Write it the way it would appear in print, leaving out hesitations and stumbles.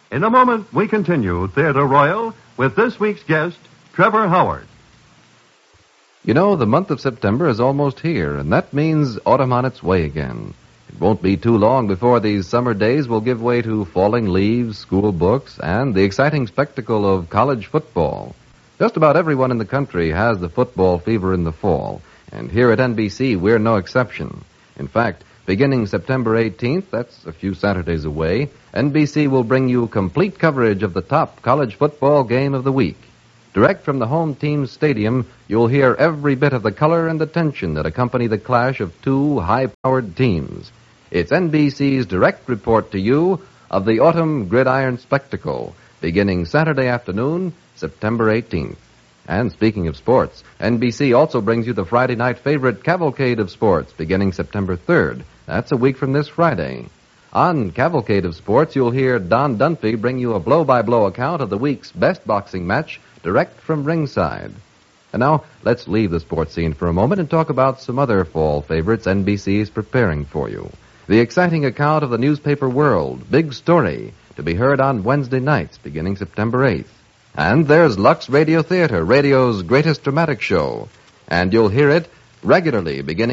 In a moment, we continue Theatre Royal with this week's guest, Trevor Howard. You know, the month of September is almost here, and that means autumn on its way again. It won't be too long before these summer days will give way to falling leaves, school books, and the exciting spectacle of college football. Just about everyone in the country has the football fever in the fall, and here at NBC we're no exception. In fact, beginning September 18th, that's a few Saturdays away, NBC will bring you complete coverage of the top college football game of the week. Direct from the home team's stadium, you'll hear every bit of the color and the tension that accompany the clash of two high-powered teams. It's NBC's direct report to you of the autumn gridiron spectacle, beginning Saturday afternoon, September 18th. And speaking of sports, NBC also brings you the Friday night favorite Cavalcade of Sports, beginning September 3rd. That's a week from this Friday. On Cavalcade of Sports, you'll hear Don Dunphy bring you a blow-by-blow account of the week's best boxing match, direct from ringside. And now, let's leave the sports scene for a moment and talk about some other fall favorites NBC is preparing for you. The exciting account of the newspaper world, Big Story, to be heard on Wednesday nights, beginning September 8th. And there's Lux Radio Theater, radio's greatest dramatic show. And you'll hear it regularly, beginning